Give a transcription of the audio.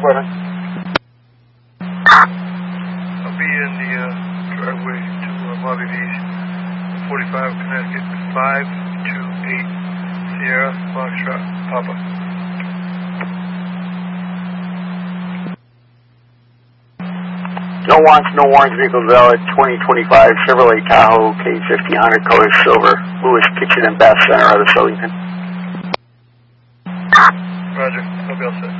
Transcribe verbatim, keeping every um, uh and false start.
Weather. I'll be in the uh, driveway to uh, Bobby V's, forty-five Connecticut, five two eight Sierra Foxtrot Papa. No wants, no warrants, vehicle valid, twenty twenty-five Chevrolet Tahoe K fifty Honor color silver, Lewis Kitchen and Bath Center out of Southington. Roger, I'll be all set.